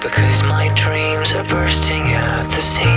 because my dreams are bursting at the seams.